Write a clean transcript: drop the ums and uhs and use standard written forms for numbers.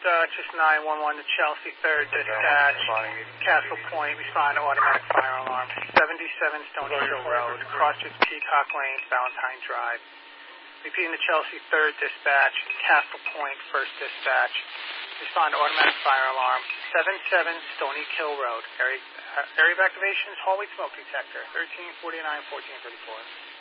just 911 to Chelsea, 3rd Dispatch, Castle Point, respond to automatic fire alarm, 77 Stony Hill Road, Crossroads Peacock Lane, Valentine Drive. Repeating to Chelsea, 3rd Dispatch, Castle Point, 1st Dispatch, respond to automatic fire alarm, 77 Stony Hill Road, area of activation is hallway smoke detector, 1349, 1434.